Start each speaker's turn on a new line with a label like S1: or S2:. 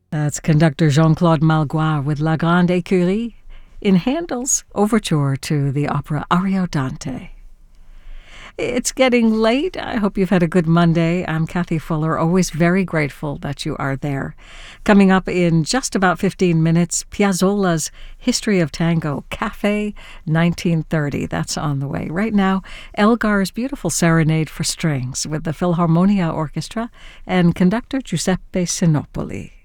S1: That's conductor Jean-Claude Malgois with La Grande Écurie in Handel's overture to the opera Ariodante. It's getting late. I hope you've had a good Monday. I'm Kathy Fuller, always very grateful that you are there. Coming up in just about 15 minutes, Piazzolla's History of Tango, Café 1930. That's on the way. Right now, Elgar's beautiful serenade for strings with the Philharmonia Orchestra and conductor Giuseppe Sinopoli.